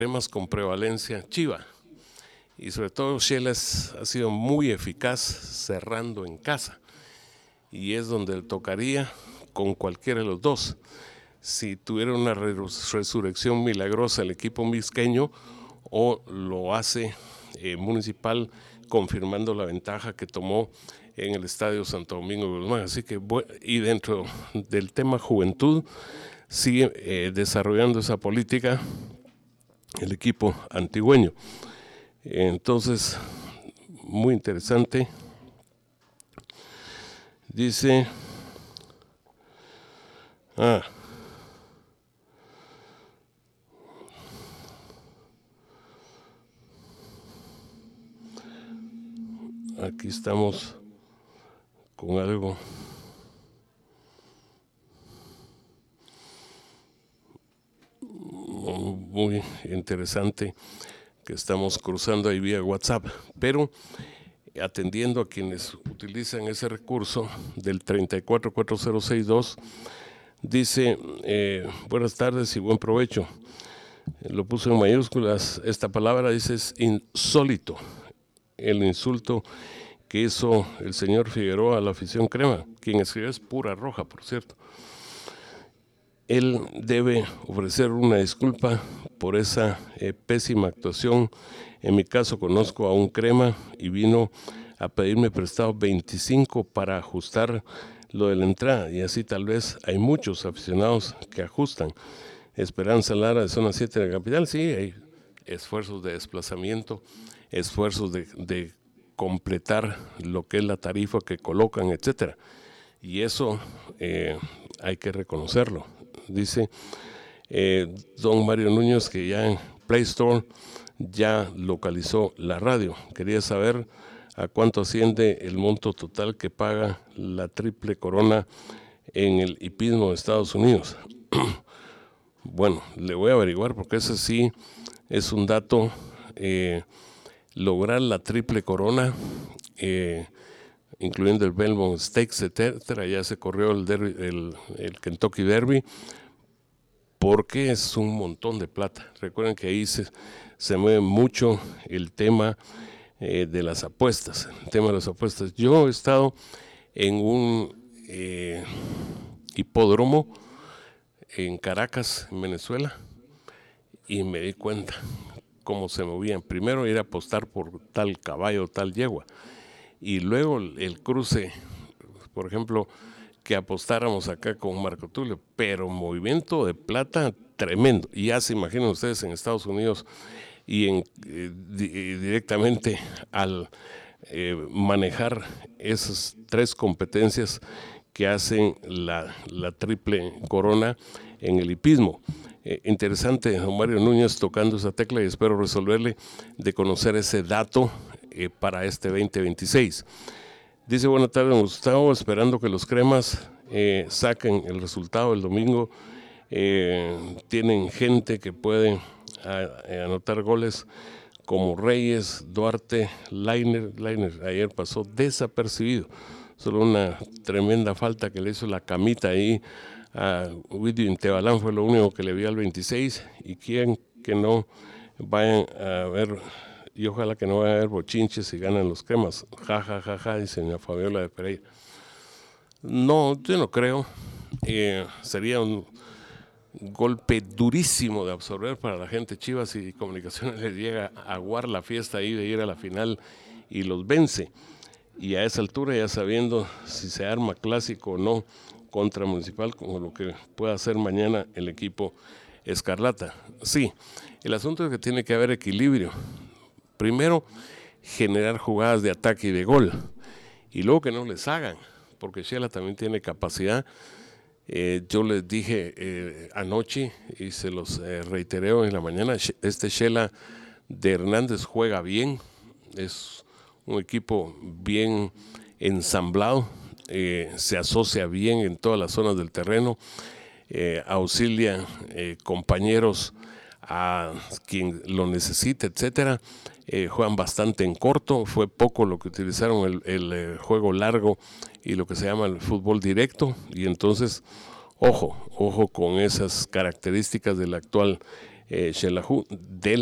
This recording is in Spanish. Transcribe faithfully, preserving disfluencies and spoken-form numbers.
Cremas con prevalencia chiva. Y sobre todo Shela es, ha sido muy eficaz cerrando en casa. Y es donde le tocaría con cualquiera de los dos. Si tuviera una resurrección milagrosa el equipo misqueño, o lo hace eh, Municipal confirmando la ventaja que tomó en el Estadio Santo Domingo de Guzmán. Así que, y dentro del tema juventud, sigue eh, desarrollando esa política el equipo antigüeño. Entonces, muy interesante. Dice, ah, aquí estamos con algo muy interesante que estamos cruzando ahí vía WhatsApp, pero atendiendo a quienes utilizan ese recurso del treinta y cuatro cuatro cero sesenta y dos, dice, eh, buenas tardes y buen provecho. Lo puso en mayúsculas, esta palabra dice es insólito, el insulto que hizo el señor Figueroa a la afición crema, quien escribió es pura roja, por cierto. Él debe ofrecer una disculpa por esa eh, pésima actuación. En mi caso conozco a un crema y vino a pedirme prestado veinticinco para ajustar lo de la entrada, y así tal vez hay muchos aficionados que ajustan. Esperanza Lara de zona siete de la capital, sí, hay esfuerzos de desplazamiento, esfuerzos de, de completar lo que es la tarifa que colocan, etcétera. Y eso eh, hay que reconocerlo. Dice eh, don Mario Núñez que ya en Play Store ya localizó la radio. Quería saber a cuánto asciende el monto total que paga la triple corona en el hipismo de Estados Unidos. Bueno, le voy a averiguar porque ese sí es un dato. Eh, lograr la triple corona, eh, incluyendo el Belmont Stakes, etcétera, ya se corrió el, derby, el, el Kentucky Derby, porque es un montón de plata. Recuerden que ahí se, se mueve mucho el tema eh, de las apuestas, el tema de las apuestas. Yo he estado en un eh, hipódromo en Caracas, en Venezuela, y me di cuenta cómo se movían. Primero ir a apostar por tal caballo, tal yegua, y luego el cruce, por ejemplo, que apostáramos acá con Marco Tulio, pero movimiento de plata tremendo. Y ya se imaginan ustedes en Estados Unidos y en, eh, di, directamente al eh, manejar esas tres competencias que hacen la, la triple corona en el hipismo. Eh, interesante, don Mario Núñez tocando esa tecla, y espero resolverle de conocer ese dato eh, para este veinte veintiséis. Dice, buenas tardes, Gustavo, esperando que los cremas eh, saquen el resultado el domingo. Eh, tienen gente que puede a, a anotar goles como Reyes, Duarte, Lainer. Lainer ayer pasó desapercibido. Solo una tremenda falta que le hizo la camita ahí a Widio Intebalán fue lo único que le vi al veintiséis, y quien que no vayan a ver, y ojalá que no vayan a ver bochinches si ganan los cremas, ja, ja, ja, ja, dice doña Fabiola de Pereira. No, yo no creo, eh, sería un golpe durísimo de absorber para la gente Chivas y Comunicaciones les llega a aguar la fiesta ahí de ir a la final y los vence. Y a esa altura, ya sabiendo si se arma clásico o no contra Municipal, como lo que pueda hacer mañana el equipo Escarlata. Sí, el asunto es que tiene que haber equilibrio. Primero, generar jugadas de ataque y de gol, y luego que no les hagan, porque Shela también tiene capacidad. Eh, yo les dije eh, anoche, y se los eh, reiteré en la mañana, este Shela de Hernández juega bien, es un equipo bien ensamblado, eh, se asocia bien en todas las zonas del terreno, eh, auxilia eh, compañeros a quien lo necesite, etcétera. Eh, juegan bastante en corto, fue poco lo que utilizaron el, el, el juego largo y lo que se llama el fútbol directo, y entonces ojo, ojo con esas características del actual eh, Xelajú, de